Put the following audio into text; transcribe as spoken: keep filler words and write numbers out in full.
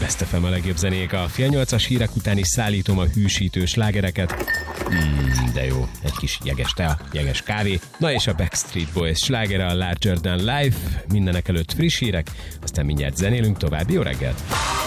Best ef em a legjobb zenék. A fél nyolcas hírek után is szállítom a hűsítő slágereket. Mm, de jó, egy kis jeges tea, jeges kávé. Na és a Backstreet Boys slágere, a Larger Than Life. Mindenek előtt friss hírek, aztán mindjárt zenélünk tovább. Jó reggelt!